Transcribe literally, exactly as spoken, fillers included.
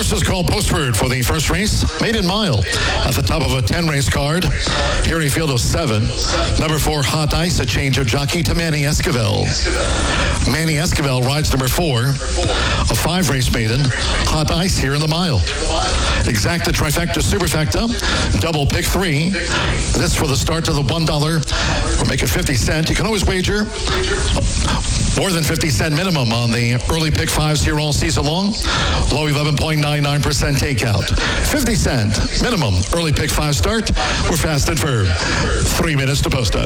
horse is called Postword for the first race, Maiden Mile, at the top of a ten-race card. Here in a field of seven. Number four, Hot Ice, a change of jockey to Manny Esquivel. Manny Esquivel rides number four, a five-race maiden, Hot Ice here in the mile. Exacta Trifecta Superfecta, double pick three. This for the start to the one dollar, or make it fifty cent. You can always wager more than fifty cent minimum on the early pick fives here all season long. Low eleven point nine nine percent takeout. fifty cent minimum early pick five start. We're fast and firm. Three minutes to post time.